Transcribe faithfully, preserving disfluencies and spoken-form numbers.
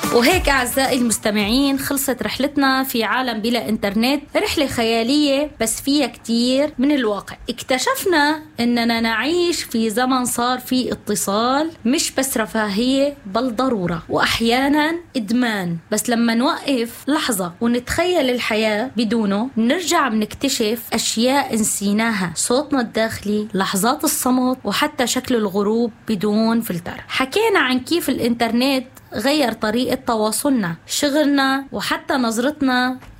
وهيك أعزائي المستمعين خلصت رحلتنا في عالم بلا إنترنت، رحلة خيالية بس فيها كتير من الواقع. اكتشفنا أننا نعيش في زمن صار فيه اتصال مش بس رفاهية بل ضرورة، وأحيانا إدمان. بس لما نوقف لحظة ونتخيل الحياة بدونه نرجع بنكتشف أشياء نسيناها، صوتنا الداخلي، لحظات الصمت، وحتى شكل الغروب بدون فلتر. حكينا عن كيف الإنترنت غير طريقة تواصلنا، شغلنا، وحتى نظرتنا